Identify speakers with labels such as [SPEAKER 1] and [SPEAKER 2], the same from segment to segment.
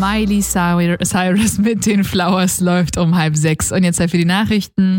[SPEAKER 1] Miley Cyrus mit den Flowers läuft um 5:30. Und jetzt Zeit für die Nachrichten.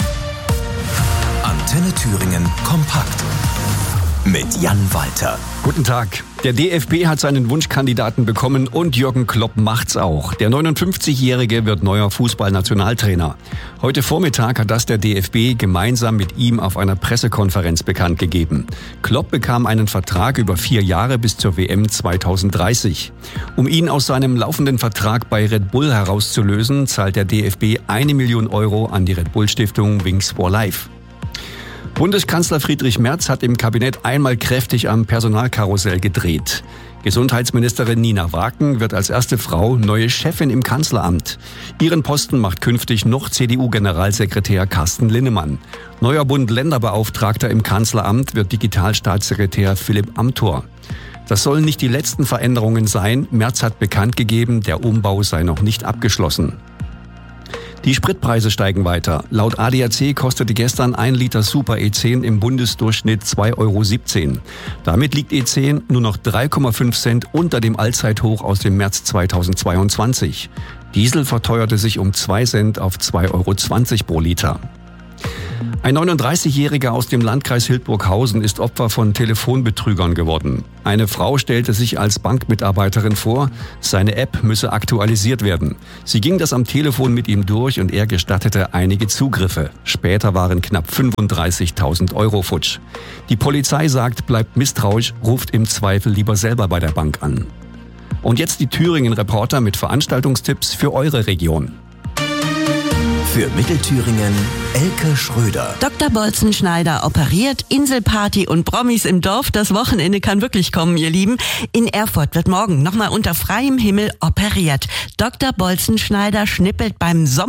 [SPEAKER 2] Antenne Thüringen kompakt mit Jan Walter.
[SPEAKER 3] Guten Tag. Der DFB hat seinen Wunschkandidaten bekommen und Jürgen Klopp macht's auch. Der 59-Jährige wird neuer Fußballnationaltrainer. Heute Vormittag hat das der DFB gemeinsam mit ihm auf einer Pressekonferenz bekannt gegeben. Klopp bekam einen Vertrag über 4 Jahre bis zur WM 2030. Um ihn aus seinem laufenden Vertrag bei Red Bull herauszulösen, zahlt der DFB 1 Million Euro an die Red Bull Stiftung Wings for Life. Bundeskanzler Friedrich Merz hat im Kabinett einmal kräftig am Personalkarussell gedreht. Gesundheitsministerin Nina Waken wird als erste Frau neue Chefin im Kanzleramt. Ihren Posten macht künftig noch CDU-Generalsekretär Carsten Linnemann. Neuer Bund-Länder-Beauftragter im Kanzleramt wird Digitalstaatssekretär Philipp Amthor. Das sollen nicht die letzten Veränderungen sein. Merz hat bekannt gegeben, der Umbau sei noch nicht abgeschlossen. Die Spritpreise steigen weiter. Laut ADAC kostete gestern 1 Liter Super E10 im Bundesdurchschnitt 2,17 €. Damit liegt E10 nur noch 3,5 Cent unter dem Allzeithoch aus dem März 2022. Diesel verteuerte sich um 2 Cent auf 2,20 € pro Liter. Ein 39-Jähriger aus dem Landkreis Hildburghausen ist Opfer von Telefonbetrügern geworden. Eine Frau stellte sich als Bankmitarbeiterin vor, seine App müsse aktualisiert werden. Sie ging das am Telefon mit ihm durch und er gestattete einige Zugriffe. Später waren knapp 35.000 € futsch. Die Polizei sagt, bleibt misstrauisch, ruft im Zweifel lieber selber bei der Bank an. Und jetzt die Thüringen-Reporter mit Veranstaltungstipps für eure Region.
[SPEAKER 2] Für Mittelthüringen Elke Schröder.
[SPEAKER 4] Dr. Bolzenschneider operiert, Inselparty und Promis im Dorf. Das Wochenende kann wirklich kommen, ihr Lieben. In Erfurt wird morgen nochmal unter freiem Himmel operiert. Dr. Bolzenschneider schnippelt beim